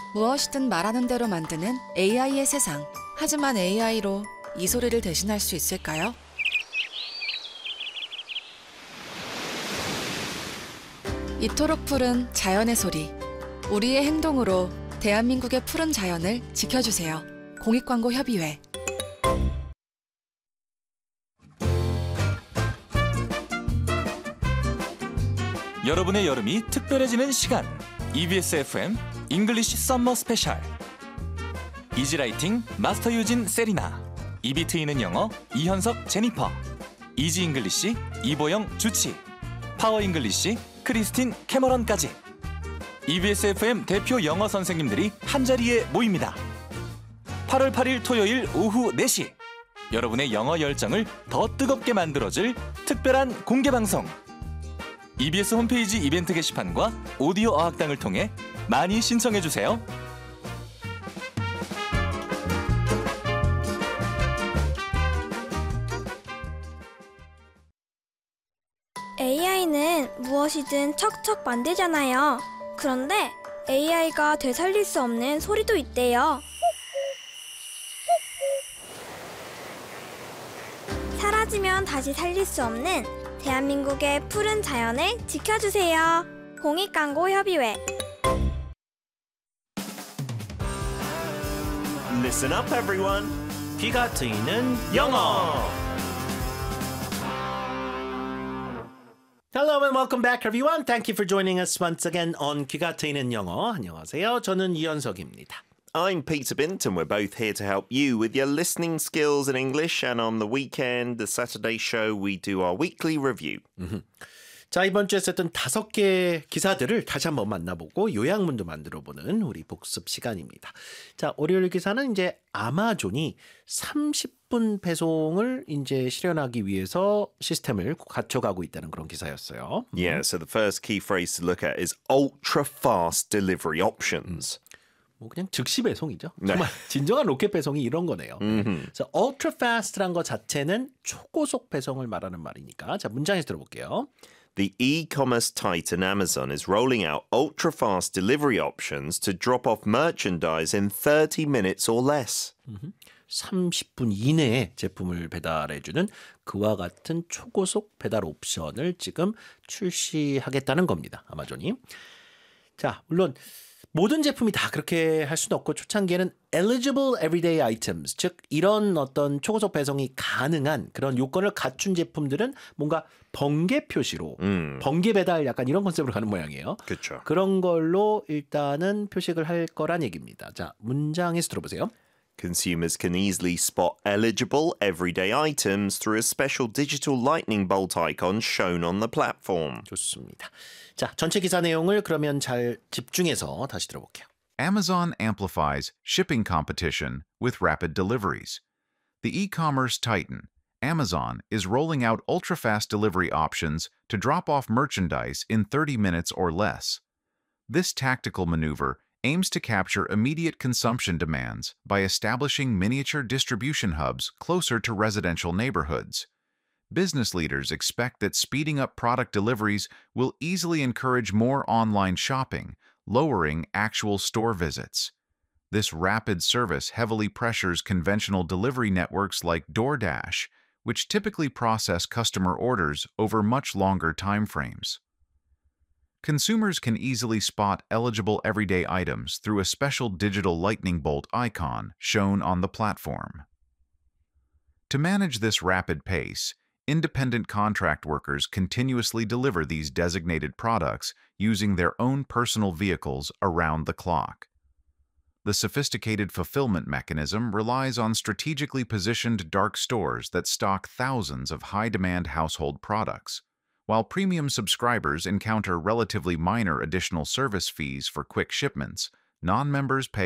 무엇이든 말하는 대로 만드는 AI의 세상. 하지만 AI로 이 소리를 대신할 수 있을까요? 이토록 푸른 자연의 소리. 우리의 행동으로 대한민국의 푸른 자연을 지켜주세요. 공익광고협의회. 여러분의 여름이 특별해지는 시간. EBS FM 잉글리시 썸머 스페셜. 이지라이팅 마스터 유진 세리나, 입이 트이는 영어 이현석 제니퍼, 이지 잉글리시 이보영 주치, 파워 잉글리시 크리스틴 캐머런까지 EBS FM 대표 영어 선생님들이 한자리에 모입니다. 8월 8일 토요일 오후 4시 여러분의 영어 열정을 더 뜨겁게 만들어줄 특별한 공개방송. EBS 홈페이지 이벤트 게시판과 오디오 어학당을 통해 많이 신청해주세요. AI는 무엇이든 척척 만들잖아요. 그런데 AI가 되살릴 수 없는 소리도 있대요. 사라지면 다시 살릴 수 없는 대한민국의 푸른 자연을 지켜주세요. 공익광고협의회. Listen up, everyone. 귀가 트이는 영어. Hello and welcome back, everyone. Thank you for joining us once again on 귀가 트이는 영어. 안녕하세요. 저는 이현석입니다. I'm Peter Bint, and we're both here to help you with your listening skills in English. And on the weekend, the Saturday show, we do our weekly review. 자, 이번 주에 썼던 5개의 기사들을 다시 한번 만나보고 요약문도 만들어보는 우리 복습 시간입니다. 자, 월요일 기사는 이제 아마존이 30분 배송을 이제 실현하기 위해서 시스템을 갖춰가고 있다는 그런 기사였어요. Yeah, so the first key phrase to look at is ultra-fast delivery options. 뭐 그냥 즉시 배송이죠. 네. 정말 진정한 로켓 배송이 이런 거네요. 그래서 ultra fast란 거 자체는 초고속 배송을 말하는 말이니까. 자, 문장에서 들어볼게요. The e-commerce titan Amazon is rolling out ultra-fast delivery options to drop off merchandise in 30 minutes or less. 30분 이내에 제품을 배달해주는 그와 같은 초고속 배달 옵션을 지금 출시하겠다는 겁니다. 아마존이. 자, 물론 모든 제품이 다 그렇게 할 수는 없고 초창기에는 eligible everyday items, 즉 이런 어떤 초고속 배송이 가능한 그런 요건을 갖춘 제품들은 뭔가 번개 표시로 번개 배달 약간 이런 컨셉으로 가는 모양이에요. 그렇죠. 그런 걸로 일단은 표식을 할 거란 얘기입니다. 자, 문장에서 들어보세요. Consumers can easily spot eligible everyday items through a special digital lightning bolt icon shown on the platform. 좋습니다. 자, 전체 기사 내용을 그러면 잘 집중해서 다시 들어볼게요. Amazon amplifies shipping competition with rapid deliveries. The e-commerce titan, Amazon, is rolling out ultra-fast delivery options to drop off merchandise in 30 minutes or less. This tactical maneuver aims to capture immediate consumption demands by establishing miniature distribution hubs closer to residential neighborhoods. Business leaders expect that speeding up product deliveries will easily encourage more online shopping, lowering actual store visits. This rapid service heavily pressures conventional delivery networks like DoorDash, which typically process customer orders over much longer timeframes. Consumers can easily spot eligible everyday items through a special digital lightning bolt icon shown on the platform. To manage this rapid pace, independent contract workers continuously deliver these designated products using their own personal vehicles around the clock. The sophisticated fulfillment mechanism relies on strategically positioned dark stores that stock thousands of high-demand household products. While premium subscribers encounter relatively minor additional service fees for quick shipments, non-members pay